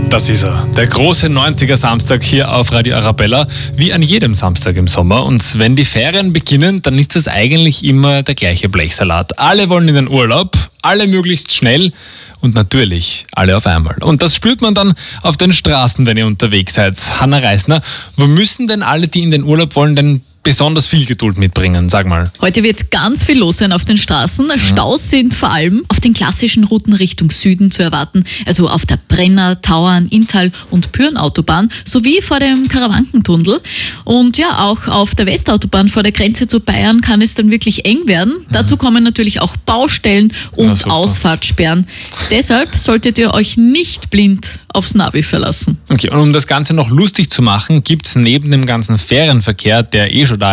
Das ist er, der große 90er Samstag hier auf Radio Arabella, wie an jedem Samstag im Sommer. Und wenn die Ferien beginnen, dann ist das eigentlich immer der gleiche Blechsalat. Alle wollen in den Urlaub, alle möglichst schnell und natürlich alle auf einmal. Und das spürt man dann auf den Straßen, wenn ihr unterwegs seid. Hanna Reisner, wo müssen denn alle, die in den Urlaub wollen, denn besonders viel Geduld mitbringen? Sag mal. Heute wird ganz viel los sein auf den Straßen. Staus sind vor allem auf den klassischen Routen Richtung Süden zu erwarten, also auf der Brenner, Tauern, Inntal und Pyhrn-Autobahn sowie vor dem Karawankentunnel. Und ja, auch auf der Westautobahn vor der Grenze zu Bayern kann es dann wirklich eng werden. Dazu kommen natürlich auch Baustellen und Ausfahrtssperren. Deshalb solltet ihr euch nicht blind aufs Navi verlassen. Okay, und um das Ganze noch lustig zu machen, gibt es neben dem ganzen Ferienverkehr, der schon da